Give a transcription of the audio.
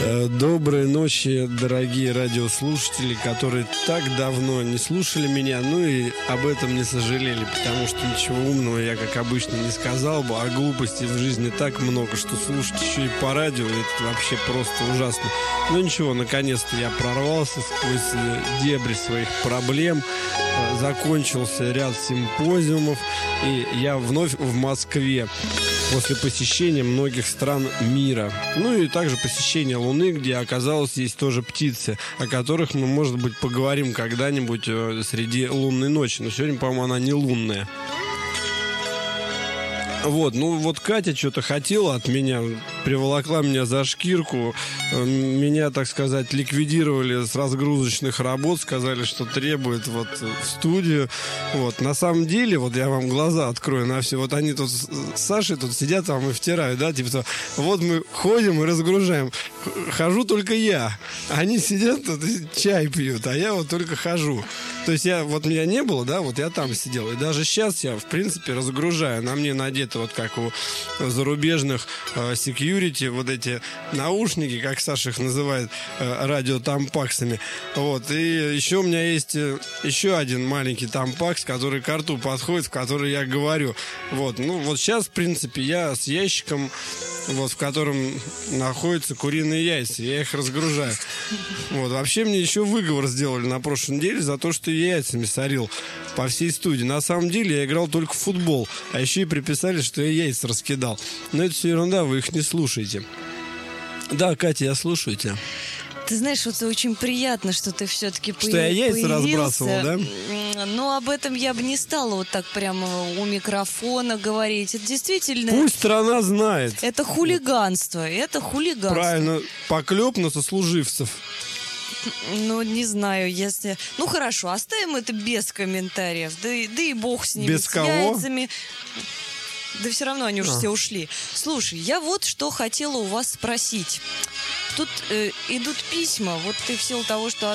Доброй ночи, дорогие радиослушатели, которые так давно не слушали меня, ну и об этом не сожалели, потому что ничего умного я, как обычно, не сказал бы, а глупостей в жизни так много, что слушать еще и по радио, это вообще просто ужасно. Но ничего, наконец-то я прорвался сквозь дебри своих проблем, закончился ряд симпозиумов, и я вновь в Москве. После посещения многих стран мира. Ну и также посещения Луны, где оказалось есть тоже птицы, о которых мы, может быть, поговорим когда-нибудь среди лунной ночи. Но сегодня, по-моему, она не лунная. Вот Катя что-то хотела от меня, приволокла меня за шкирку, меня, так сказать, ликвидировали с разгрузочных работ, сказали, что требует в студию. На самом деле, я вам глаза открою на все, они тут с Сашей тут сидят там и втирают, да, типа, мы ходим и разгружаем. Хожу только я. Они сидят тут и чай пьют, а я только хожу. То есть меня не было, да, я там сидел. И даже сейчас я, в принципе, разгружаю. На мне надеты, как у зарубежных security, эти наушники, как Саша их называет, радиотампаксами. И еще у меня есть еще один маленький тампакс, который к рту подходит, в который я говорю. Сейчас, в принципе, я с ящиком, в котором находятся куриные яйца. Я их разгружаю. Вообще мне еще выговор сделали на прошлой неделе за то, что я яйцами сорил по всей студии. На самом деле я играл только в футбол. А еще и приписали, что я яйца раскидал. Но это все ерунда, вы их не слушаете. Да, Катя, я слушаю тебя. Ты знаешь, очень приятно, что ты все-таки появился. Что я яйца разбрасывал, да? Но об этом я бы не стала так прямо у микрофона говорить. Это действительно... Пусть страна знает. Это хулиганство. Правильно. Поклеп на сослуживцев. Не знаю, если... хорошо, оставим это без комментариев. Да и бог с ними. Без кого? Яйцами. Да все равно они уже все ушли. Слушай, я что хотела у вас спросить. Тут идут письма, ты в силу того, что